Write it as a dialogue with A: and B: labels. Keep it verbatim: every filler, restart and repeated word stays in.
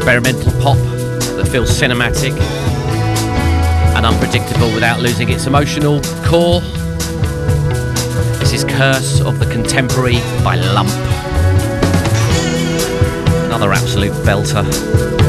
A: experimental pop that feels cinematic and unpredictable without losing its emotional core. This is Curse of the Contemporary by Lump. Another absolute belter.